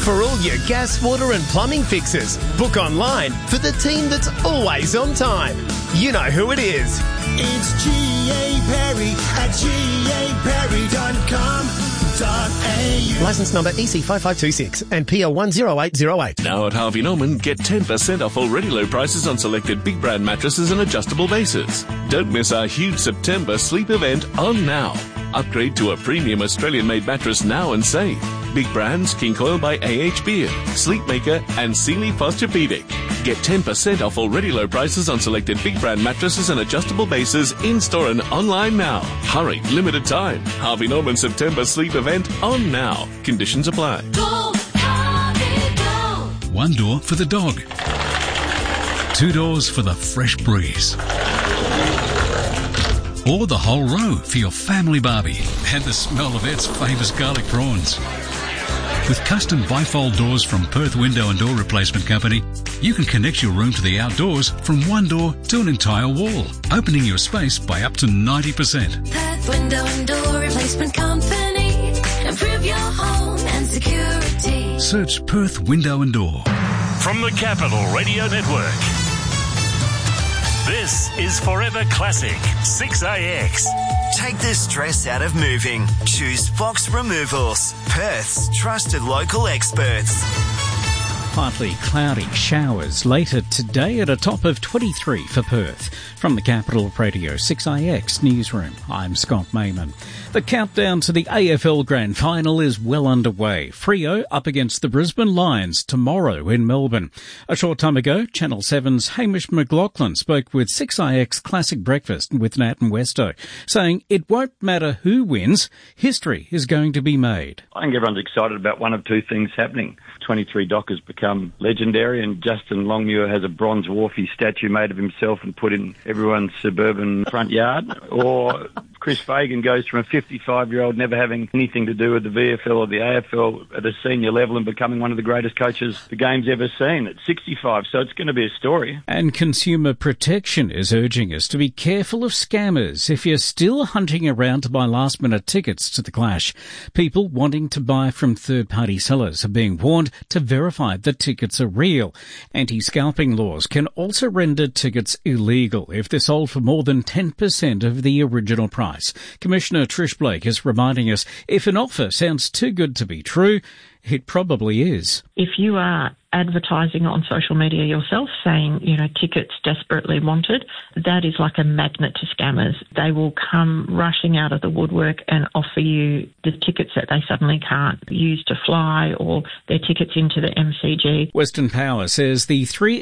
For all your gas, water and plumbing fixes, book online for the team that's always on time. You know who it is. It's G.A. Perry at gaperry.com.au. Licence number EC5526 and PL 10808. Now at Harvey Norman, get 10% off already low prices on selected big brand mattresses and adjustable bases. Don't miss our huge September sleep event on now. Upgrade to a premium Australian-made mattress now and save. Big brands, King Coil by A.H. Beard, Sleepmaker and Sealy Posturepedic. Get 10% off already low prices on selected big brand mattresses and adjustable bases in-store and online now. Hurry, limited time. Harvey Norman September sleep event on now. Conditions apply. Go, Harvey, go. One door for the dog. Two doors for the fresh breeze. Or the whole row for your family barbie and the smell of Ed's famous garlic prawns. With custom bifold doors from Perth Window and Door Replacement Company, you can connect your room to the outdoors from one door to an entire wall, opening your space by up to 90%. Perth Window and Door Replacement Company. Improve your home and security. Search Perth Window and Door. From the Capital Radio Network, this is Forever Classic 6AX. Take the stress out of moving. Choose Fox Removals, Perth's trusted local experts. Partly cloudy showers later today at a top of 23 for Perth. From the Capital Radio 6IX Newsroom, I'm Scott Mayman. The countdown to the AFL Grand Final is well underway. Freo up against the Brisbane Lions tomorrow in Melbourne. A short time ago, Channel 7's Hamish McLaughlin spoke with 6IX Classic Breakfast with Nat and Westo, saying it won't matter who wins, history is going to be made. I think everyone's excited about one of two things happening. 23 Dockers become legendary, and Justin Longmuir has a bronze wharfie statue made of himself and put in everyone's suburban front yard, or Chris Fagan goes from a 55-year-old never having anything to do with the VFL or the AFL at a senior level and becoming one of the greatest coaches the game's ever seen at 65. So it's going to be a story. And Consumer Protection is urging us to be careful of scammers if you're still hunting around to buy last-minute tickets to the Clash. People wanting to buy from third-party sellers are being warned to verify that tickets are real. Anti-scalping laws can also render tickets illegal if they're sold for more than 10% of the original price. Commissioner Trish Blake is reminding us if an offer sounds too good to be true, it probably is. If you are advertising on social media yourself saying, tickets desperately wanted, that is like a magnet to scammers. They will come rushing out of the woodwork and offer you the tickets that they suddenly can't use to fly or their tickets into the MCG. Western Power says the 3